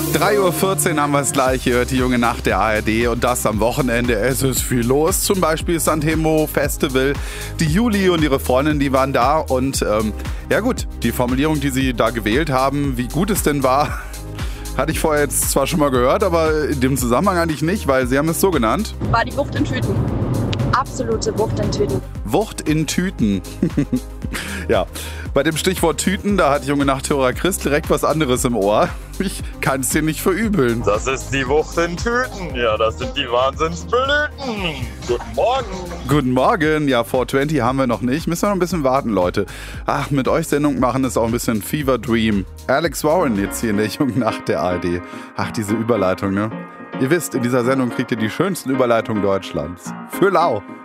3:14 Uhr haben wir es gleich. Ihr hört die junge Nacht der ARD und das am Wochenende. Es ist viel los. Zum Beispiel Santemo Festival. Die Juli und ihre Freundin, die waren da. Und ja gut, die Formulierung, die sie da gewählt haben, wie gut es denn war, hatte ich vorher jetzt zwar schon mal gehört, aber in dem Zusammenhang eigentlich nicht, weil sie haben es so genannt. War die Wucht in Tüten. Absolute Wucht in Tüten. Wucht in Tüten. Ja, bei dem Stichwort Tüten, da hat junge Nachthörer Chris direkt was anderes im Ohr. Ich kann es dir nicht verübeln. Das ist die Wucht in Tüten. Ja, das sind die Wahnsinnsblüten. Guten Morgen. Guten Morgen. Ja, 420 haben wir noch nicht. Müssen wir noch ein bisschen warten, Leute. Ach, mit euch Sendung machen ist auch ein bisschen Fever Dream. Alex Warren jetzt hier in der jungen Nacht der ARD. Ach, diese Überleitung, ne? Ihr wisst, in dieser Sendung kriegt ihr die schönsten Überleitungen Deutschlands. Für lau.